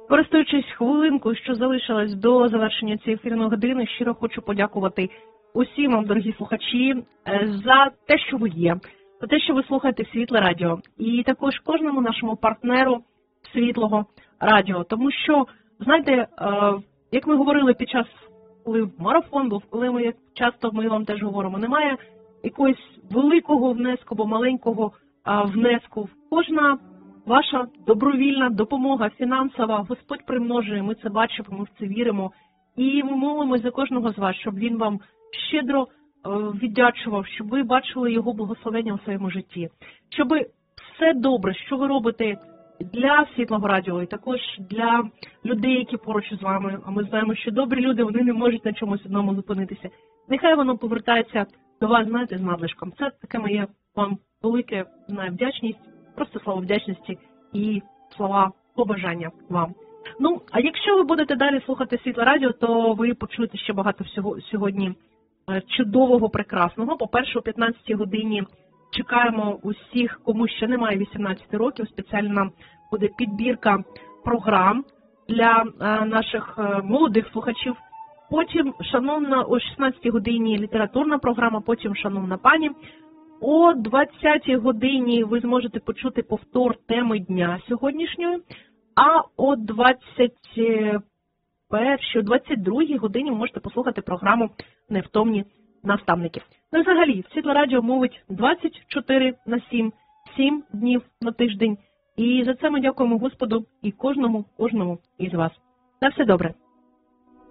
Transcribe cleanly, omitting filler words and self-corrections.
Користуючись хвилинкою, що залишилась до завершення цієї ефірної години, щиро хочу подякувати усім вам, дорогі слухачі, за те, що ви є, за те, що ви слухаєте Світле Радіо. І також кожному нашому партнеру Світлого Радіо. Тому що, знаєте, як ми говорили під час, коли марафон був, коли ми часто ми вам теж говоримо, немає якогось великого внеску або маленького внеску. Кожна ваша добровільна допомога фінансова, Господь примножує, ми це бачимо, ми в це віримо. І ми молимось за кожного з вас, щоб він вам щедро віддячував, щоб ви бачили його благословення у своєму житті. Щоб все добре, що ви робите для Світлого Радіо і також для людей, які поруч з вами, а ми знаємо, що добрі люди, вони не можуть на чомусь одному зупинитися. Нехай воно повертається до вас, знаєте, з надлишком. Це таке моє вам велике, вдячність, просто слова вдячності і слова побажання вам. Ну, а якщо ви будете далі слухати Світле Радіо, то ви почуєте ще багато всього сьогодні чудового, прекрасного. По-перше, о 15-й годині чекаємо усіх, кому ще немає 18 років. Спеціальна буде підбірка програм для наших молодих слухачів. Потім, шановна, о 16-й годині літературна програма, потім, шановна пані, о 20-й годині ви зможете почути повтор теми дня сьогоднішньої, а о 22-й годині ви можете послухати програму «Невтомні наставники». Ну і взагалі, Світле Радіо мовить 24/7, 7 днів на тиждень. І за це ми дякуємо Господу і кожному із вас. На все добре.